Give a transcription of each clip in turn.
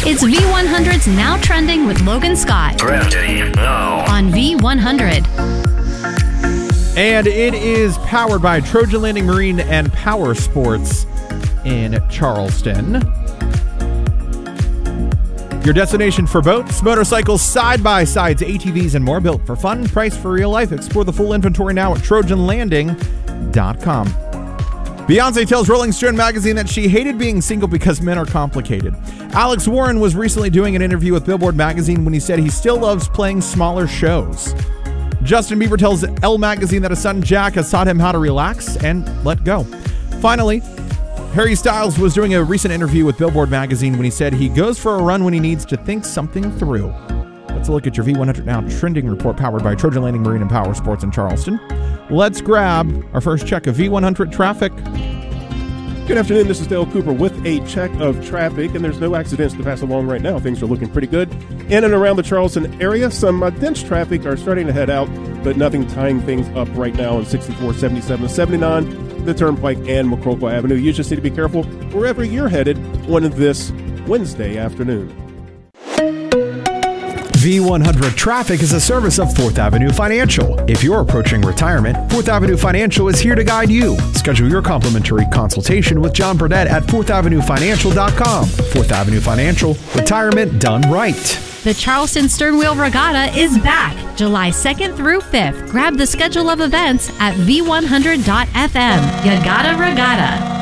It's V100's Now Trending with Logan Scott. Trending now On V100. And it is powered by Trojan Landing Marine and Power Sports in Charleston. Your destination for boats, motorcycles, side-by-sides, ATVs, and more, built for fun, priced for real life. Explore the full inventory now at TrojanLanding.com. Beyonce tells Rolling Stone magazine that she hated being single because men are complicated. Alex Warren was recently doing an interview with Billboard magazine when he said he still loves playing smaller shows. Justin Bieber tells Elle magazine that his son Jack has taught him how to relax and let go. Finally, Harry Styles was doing a recent interview with Billboard magazine when he said he goes for a run when he needs to think something through. Let's look at your V100 Now Trending report powered by Trojan Landing Marine and Power Sports in Charleston. Let's grab our first check of V100 traffic. Good afternoon, this is Dale Cooper with a check of traffic, and there's no accidents to pass along right now. Things are looking pretty good. In and around the Charleston area, some dense traffic are starting to head out, but nothing tying things up right now on 64, 77, 79, the Turnpike, and McCrokel Avenue. You just need to be careful wherever you're headed on this Wednesday afternoon. V100 Traffic is a service of 4th Avenue Financial. If you're approaching retirement, 4th Avenue Financial is here to guide you. Schedule your complimentary consultation with John Burdett at 4thavenuefinancial.com. 4th Avenue Financial, retirement done right. The Charleston Sternwheel Regatta is back July 2nd through 5th. Grab the schedule of events at v100.fm. You gotta regatta.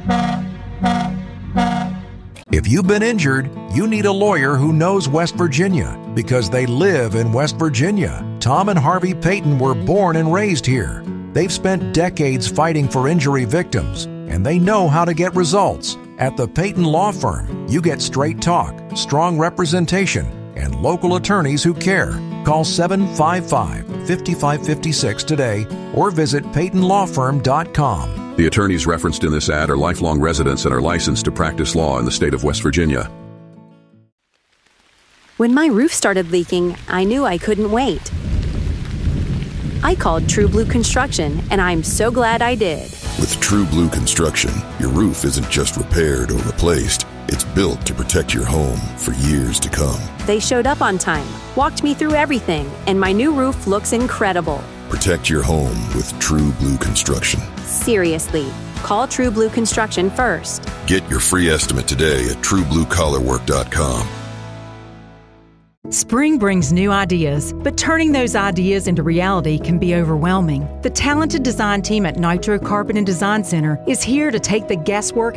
If you've been injured, you need a lawyer who knows West Virginia because they live in West Virginia. Tom and Harvey Payton were born and raised here. They've spent decades fighting for injury victims, and they know how to get results. At the Payton Law Firm, you get straight talk, strong representation, and local attorneys who care. Call 755-5556 today or visit PaytonLawFirm.com. The attorneys referenced in this ad are lifelong residents and are licensed to practice law in the state of West Virginia. When my roof started leaking, I knew I couldn't wait. I called True Blue Construction, and I'm so glad I did. With True Blue Construction, your roof isn't just repaired or replaced. It's built to protect your home for years to come. They showed up on time, walked me through everything, and my new roof looks incredible. Protect your home with True Blue Construction. Seriously, call True Blue Construction first. Get your free estimate today at TrueBlueCollarWork.com. Spring brings new ideas, but turning those ideas into reality can be overwhelming. The talented design team at Nitro Carpet and Design Center is here to take the guesswork